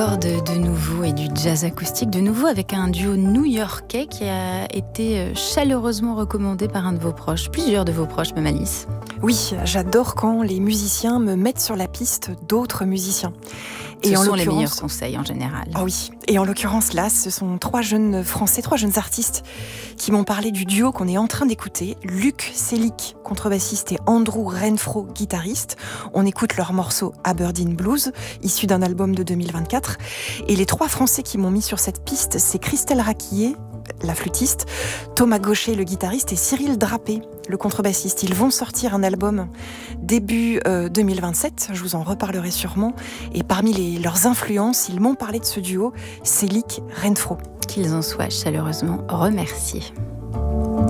cordes de nouveau et du jazz acoustique de nouveau avec un duo new-yorkais qui a été chaleureusement recommandé par un de vos proches, plusieurs de vos proches même, Alice. Oui, j'adore quand les musiciens me mettent sur la piste d'autres musiciens. Ce sont les meilleurs conseils en général. Ah oui, et en l'occurrence là, ce sont 3 jeunes Français, 3 jeunes artistes qui m'ont parlé du duo qu'on est en train d'écouter. Luc Selick, contrebassiste, et Andrew Renfro, guitariste. On écoute leur morceau Aberdeen Blues, issu d'un album de 2024. Et les 3 Français qui m'ont mis sur cette piste, c'est Christelle Raquillet, la flûtiste, Thomas Gaucher, le guitariste, et Cyril Drapé, le contrebassiste. Ils vont sortir un album début 2027, je vous en reparlerai sûrement. Et parmi leurs influences, ils m'ont parlé de ce duo Selick-Renfro. Qu'ils en soient chaleureusement remerciés.